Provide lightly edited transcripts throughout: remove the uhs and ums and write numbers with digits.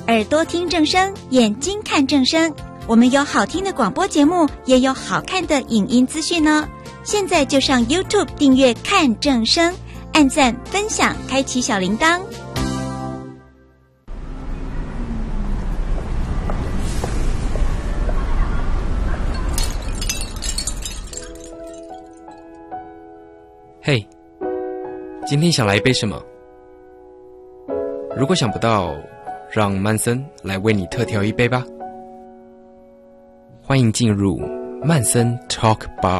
耳朵听正声，眼睛看正声。我们有好听的广播节目，也有好看的影音资讯呢。现在就上 YouTube 订阅看正声，按赞分享，开启小铃铛。 嘿，今天想来一杯什么？如果想不到，让曼森来为你特调一杯吧。欢迎进入曼森 Talk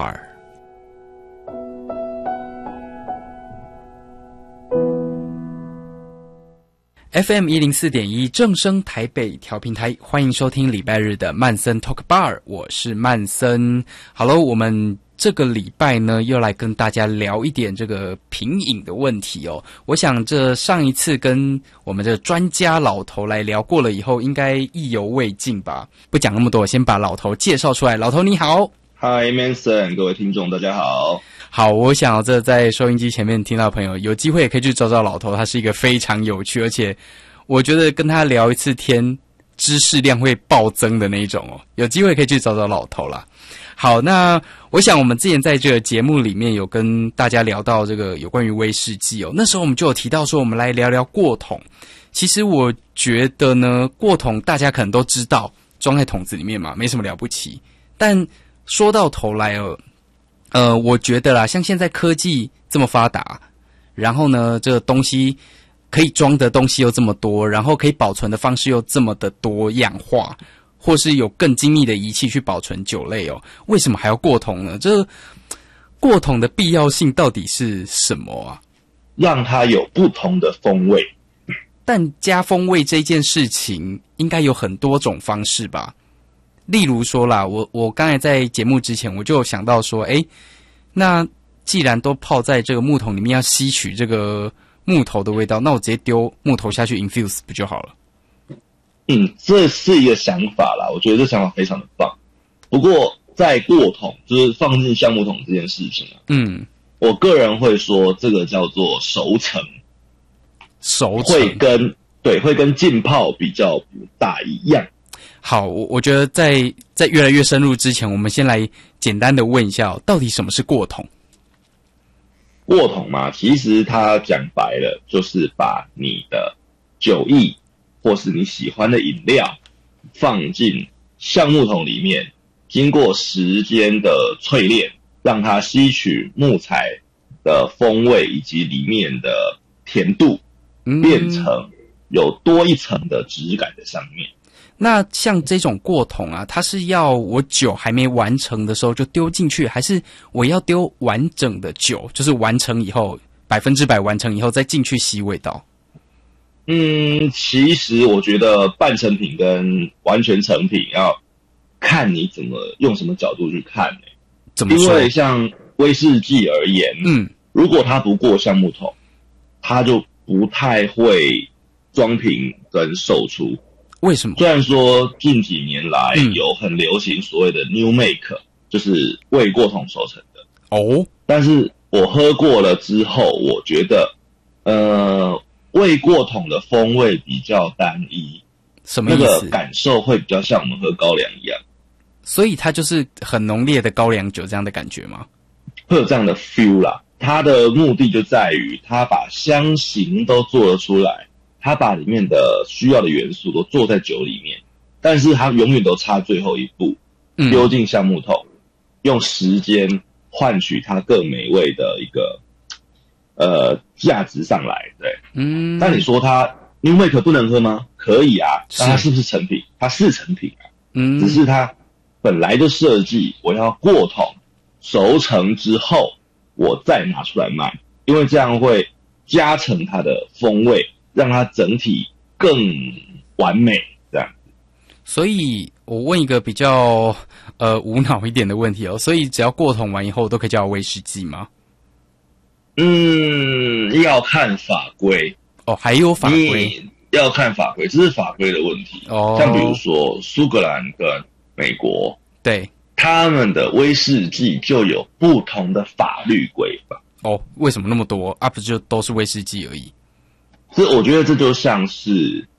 Bar。FM 104.1正声台北调频台，欢迎收听礼拜日的曼森 Talk Bar， 我是曼森。好了，我们这个礼拜呢，又来跟大家聊一点这个品饮的问题哦。我想这上一次跟我们的专家老头来聊过了以后，应该意犹未尽吧？不讲那么多，先把老头介绍出来。老头你好。 Hi Manson， 各位听众大家好。 好，我想这在收音机前面听到的朋友，有机会也可以去找找老头，他是一个非常有趣，而且我觉得跟他聊一次天，知识量会暴增的那一种哦。有机会可以去找找老头啦。好，那我想我们之前在这个节目里面有跟大家聊到这个有关于威士忌哦，那时候我们就有提到说我们来聊聊过桶。其实我觉得呢，过桶大家可能都知道，装在桶子里面嘛，没什么了不起。但说到头来我觉得啦，像现在科技这么发达，然后呢，这个东西可以装的东西又这么多，然后可以保存的方式又这么的多样化。或是有更精密的仪器去保存酒类哦，为什么还要过桶呢？这过桶的必要性到底是什么啊？ 让它有不同的风味。 但加风味这件事情应该有很多种方式吧？例如说啦，我刚才在节目之前我就想到说，那既然都泡在这个木桶里面，要吸取这个木头的味道，那我直接丢木头下去 infuse 不就好了？ 这是一个想法啦，我觉得这想法非常的棒。不过在过桶，就是放进橡木桶这件事情我个人会说这个叫做熟成，会跟浸泡比较不大一样。 好，我觉得在越来越深入之前，我们先来简单的问一下到底什么是过桶？ 过桶嘛，其实它讲白了就是把你的酒液或是你喜欢的饮料放进橡木桶里面，经过时间的淬炼，让它吸取木材的风味以及里面的甜度，变成有多一层的质感在上面。 那像这种过桶啊，它是要我酒还没完成的时候就丢进去，还是我要丢完整的酒，就是完成以后100%完成以后再进去吸味道？ 其实我觉得半成品跟完全成品要看你怎么用什么角度去看怎么说？ 因为像威士忌而言，如果它不过橡木桶，它就不太会装瓶跟售出。 为什么？ 虽然说近几年来有很流行所谓的 New Make，就是未过桶熟成的但是我喝过了之后，我觉得未过桶的风味比较单一， 什么意思？ 那个感受会比较像我们喝高粱一样， 所以它就是很浓烈的高粱酒这样的感觉吗？ 会有这样的 feel 啦。它的目的就在于它把香型都做了出来，它把里面的需要的元素都做在酒里面，但是它永远都差最后一步，丢进橡木桶，用时间换取它更美味的一个价值上来。对，那你说它 New Make 不能喝吗？可以啊，但它是不是成品？它是成品啊，只是它本来的设计，我要过桶熟成之后，我再拿出来卖，因为这样会加成它的风味，让它整体更完美，这样。 所以我问一个比较无脑一点的问题哦，所以只要过桶完以后都可以叫威士忌吗？ 要看法规还有法规， 要看法规，这是法规的问题。像比如说苏格兰跟美国， 对， 他们的威士忌就有不同的法律规范。 为什么那么多啊？不就都是威士忌而已？ 我觉得这就像是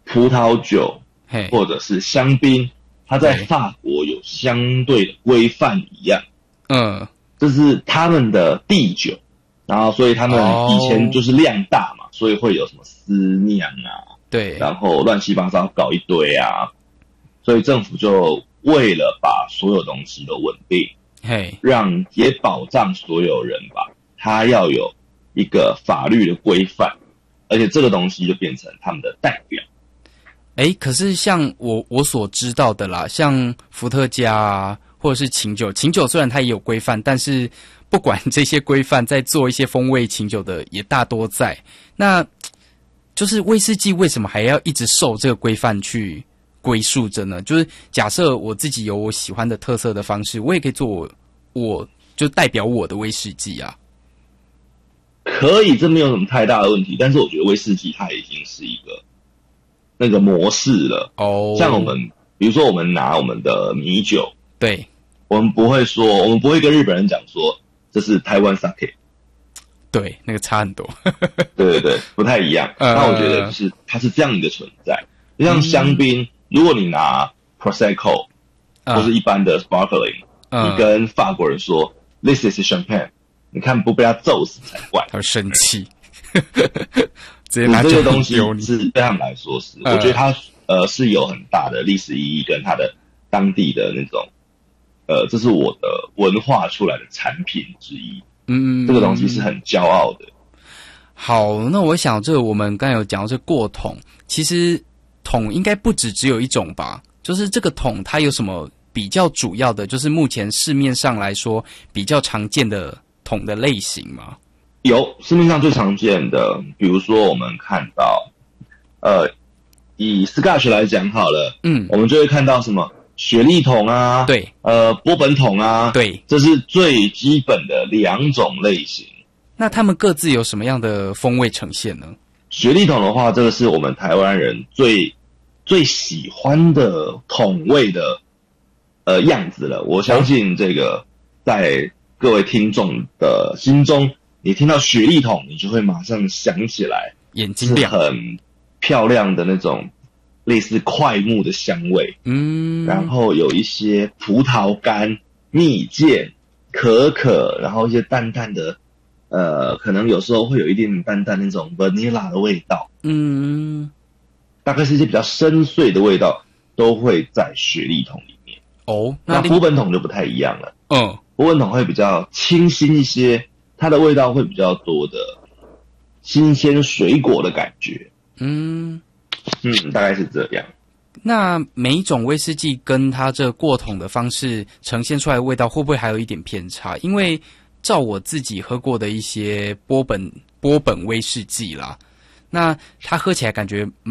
葡萄酒嘿， 或者是香槟，它在对法国有相对的规范一样， 嗯， 这是他们的地酒，然后所以他们以前就是量大嘛，所以会有什么私酿啊， 对， 然后乱七八糟搞一堆啊，所以政府就为了把所有东西都稳定， 嘿， 让也保障所有人吧，他要有一个法律的规范，而且这个东西就变成他们的代表。 可是像我所知道的啦，像伏特加啊，或者是琴酒虽然它也有规范，但是不管这些规范，在做一些风味琴酒的也大多在。那就是威士忌为什么还要一直受这个规范去归属着呢？就是假设我自己有我喜欢的特色的方式，我也可以做我就代表我的威士忌啊。 可以，这没有什么太大的问题。但是我觉得威士忌它已经是一个那个模式了。 哦， 像我们，比如说我们拿我们的米酒， 对， 我们不会跟日本人讲说这是台湾 sake， 对，那个差很多。 对对对，不太一样。那我觉得就是它是这样一个存在。就像香槟，如果你拿 Prosecco 或是一般的 Sparkling，你跟法国人说 This is champagne， 你看不被他揍死才怪， 他会生气。直接拿这个东西丢你是对他们来说是，我觉得它是有很大的历史意义跟它的当地的那种这是我的文化出来的产品之一。这个东西是很骄傲的。 好，那我想这个我们刚才有讲到是过桶，其实桶应该不只有一种吧？就是这个桶它有什么比较主要的，就是目前市面上来说比较常见的桶的类型吗？ 有市面上最常见的，比如说我们看到，以 Scotch 来讲好了，我们就会看到什么雪莉桶啊， 对， 波本桶啊， 对， 这是最基本的两种类型。 那他们各自有什么样的风味呈现呢？ 雪莉桶的话，这个是我们台湾人最喜欢的桶味的样子了。我相信这个在各位听众的心中，你听到雪莉桶，你就会马上想起来， 眼睛亮， 是很漂亮的那种类似快木的香味，然后有一些葡萄干、蜜饯、可可，然后一些淡淡的，可能有时候会有一点淡淡那种 vanilla 的味道，大概是一些比较深邃的味道，都会在雪莉桶里面。哦，那波本桶就不太一样了。波本桶会比较清新一些，它的味道会比较多的新鲜水果的感觉。大概是这样。 那每一种威士忌跟它这过桶的方式呈现出来的味道，会不会还有一点偏差？因为照我自己喝过的一些波本威士忌啦，那它喝起来感觉